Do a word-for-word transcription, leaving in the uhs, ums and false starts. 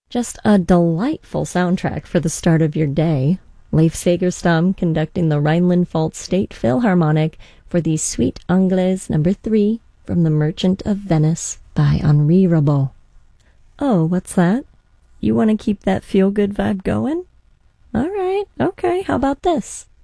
Just a delightful soundtrack for the start of your day. Leif Segerstam conducting the Rhineland-Pfalz State Philharmonic for the Suite Anglaise number three from The Merchant of Venice by Henri Rabault. Oh, what's that? You want to keep that feel-good vibe going? All right, okay, how about this?